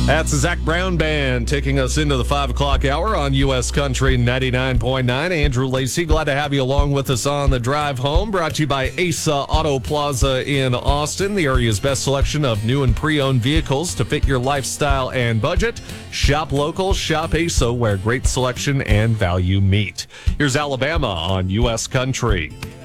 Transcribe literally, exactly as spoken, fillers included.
That's the Zach Brown Band taking us into the five o'clock hour on U S Country ninety-nine point nine. Andrew Lacey, glad to have you along with us on the drive home. Brought to you by Asa Auto Plaza in Austin, the area's best selection of new and pre-owned vehicles to fit your lifestyle and budget. Shop local, shop Asa, where great selection and value meet. Here's Alabama on U S Country.